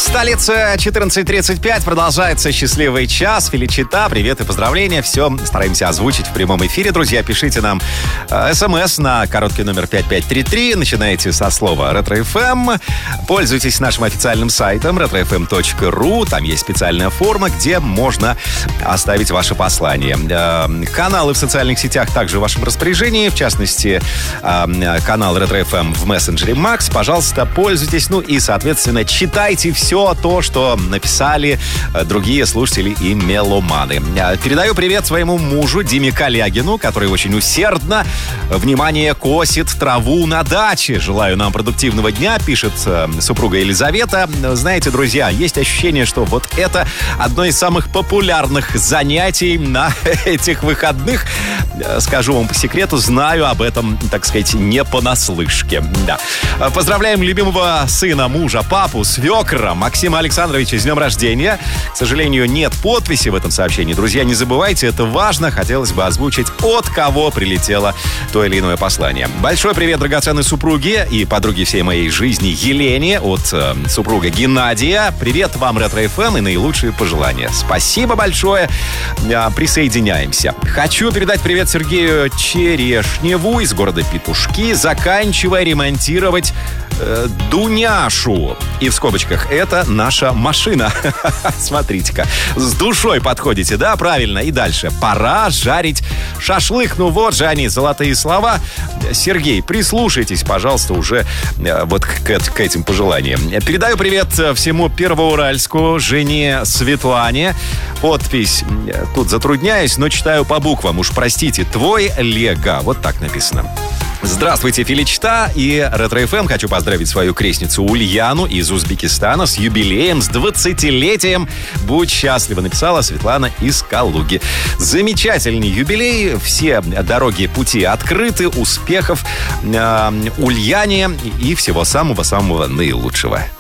Столица 14:35, продолжается счастливый час. Феличита, привет и поздравления. Все стараемся озвучить в прямом эфире. Друзья, пишите нам смс на короткий номер 5533. Начинаете со слова «Ретро-ФМ». Пользуйтесь нашим официальным сайтом retrofm.ru. Там есть специальная форма, где можно оставить ваше послание. Каналы в социальных сетях также в вашем распоряжении. В частности, канал Ретро-ФМ в мессенджере Макс. Пожалуйста, пользуйтесь. Ну и, соответственно, читайте все то, что написали другие слушатели и меломаны. Передаю привет своему мужу Диме Калягину, который очень усердно, внимание, косит траву на даче. Желаю нам продуктивного дня, пишет супруга Елизавета. Знаете, друзья, есть ощущение, что вот это одно из самых популярных занятий на этих выходных. Скажу вам по секрету, знаю об этом, так сказать, не понаслышке. Да. Поздравляем любимого сына, мужа, папу, свекра Максима Александровича с днем рождения. К сожалению, нет подписи в этом сообщении. Друзья, не забывайте, это важно. Хотелось бы озвучить, от кого прилетело то или иное послание. Большой привет драгоценной супруге и подруге всей моей жизни Елене от супруга Геннадия. Привет вам, Ретро-ФМ, и наилучшие пожелания. Спасибо большое. Присоединяемся. Хочу передать привет Сергею Черешневу из города Петушки, заканчивая ремонтировать Дуняшу. И в скобочках, это наша машина. Смотрите-ка, с душой подходите, да, правильно? И дальше. Пора жарить шашлык. Ну вот же они, золотые слова. Сергей, прислушайтесь, пожалуйста, уже вот к этим пожеланиям. Передаю привет всему Первоуральску, жене Светлане. Подпись, тут затрудняюсь, но читаю по буквам. Уж простите, твой Лего. Вот так написано. Здравствуйте, Феличита и Ретро-ФМ. Хочу поздравить свою крестницу Ульяну из Узбекистана с юбилеем, с 20-летием. Будь счастлива, написала Светлана из Калуги. Замечательный юбилей. Все дороги, пути открыты. Успехов Ульяне и всего самого-самого наилучшего.